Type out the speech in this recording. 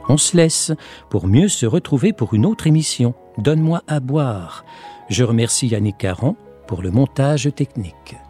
On se laisse pour mieux se retrouver pour une autre émission. Donne-moi à boire. Je remercie Yannick Caron pour le montage technique.